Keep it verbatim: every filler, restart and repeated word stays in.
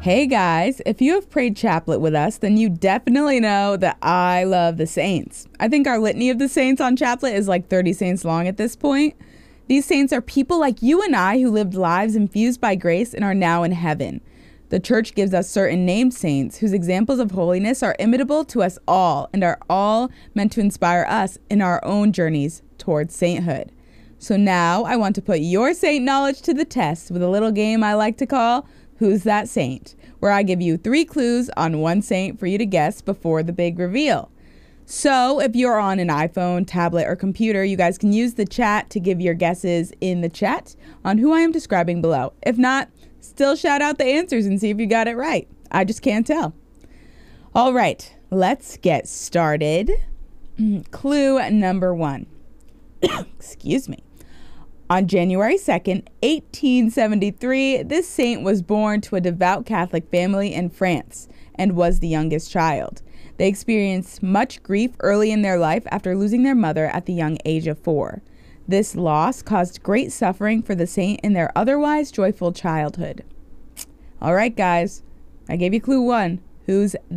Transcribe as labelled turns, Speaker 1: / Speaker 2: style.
Speaker 1: Hey guys, if you have prayed chaplet with us, then you definitely know that I love the saints. I think our litany of the saints on chaplet is like thirty saints long at this point. These saints are people like you and I who lived lives infused by grace and are now in heaven. The church gives us certain named saints whose examples of holiness are imitable to us all and are all meant to inspire us in our own journeys towards sainthood. So now I want to put your saint knowledge to the test with a little game I like to call Who's That Saint?, where I give you three clues on one saint for you to guess before the big reveal. So if you're on an iPhone, tablet, or computer, you guys can use the chat to give your guesses in the chat on who I am describing below. If not, still shout out the answers and see if you got it right. I just can't tell. All right, let's get started. Clue number one. Excuse me. On January second, eighteen seventy-three, this saint was born to a devout Catholic family in France and was the youngest child. They experienced much grief early in their life after losing their mother at the young age of four. This loss caused great suffering for the saint in their otherwise joyful childhood. All right, guys, I gave you clue one. Who's